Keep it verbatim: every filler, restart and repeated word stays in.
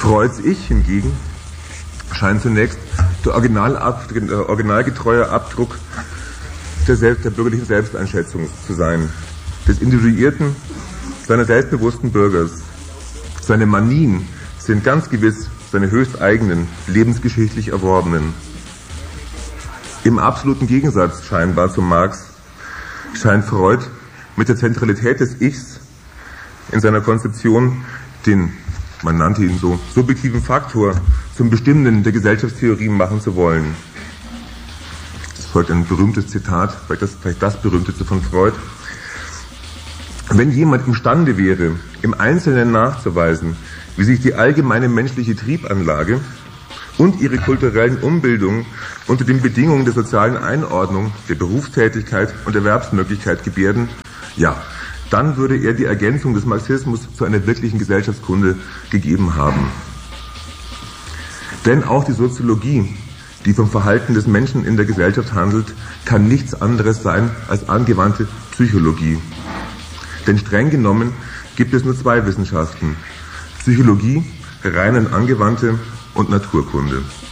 Freuds Ich hingegen scheint zunächst der, Originalab, der originalgetreue Abdruck der, Selbst, der bürgerlichen Selbsteinschätzung zu sein, des Individuierten, seiner selbstbewussten Bürgers. Seine Manien sind ganz gewiss seine höchst eigenen, lebensgeschichtlich erworbenen. Im absoluten Gegensatz scheinbar zu Marx scheint Freud mit der Zentralität des Ichs in seiner Konzeption den, man nannte ihn so, subjektiven Faktor zum Bestimmenden der Gesellschaftstheorie machen zu wollen. Es folgt ein berühmtes Zitat, vielleicht das, vielleicht das berühmteste von Freud. Wenn jemand imstande wäre, im Einzelnen nachzuweisen, wie sich die allgemeine menschliche Triebanlage und ihre kulturellen Umbildungen unter den Bedingungen der sozialen Einordnung, der Berufstätigkeit und Erwerbsmöglichkeit gebärden, ja, dann würde er die Ergänzung des Marxismus zu einer wirklichen Gesellschaftskunde gegeben haben. Denn auch die Soziologie, die vom Verhalten des Menschen in der Gesellschaft handelt, kann nichts anderes sein als angewandte Psychologie. Denn streng genommen gibt es nur zwei Wissenschaften: Psychologie, rein und angewandte, und Naturkunde.